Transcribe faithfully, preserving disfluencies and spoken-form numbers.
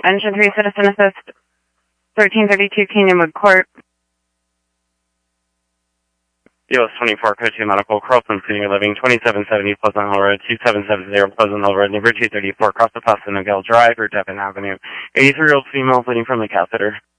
Engine three, Citizen Assist, thirteen thirty-two Canyonwood Court. U S twenty-four, Code two Medical, Carlson Senior Living, twenty-seven seventy Pleasant Hill Road, two seven seven zero Pleasant Hill Road, number two thirty-four, across the Pasadena Devon Avenue. eighty-three-year-old female bleeding from the catheter.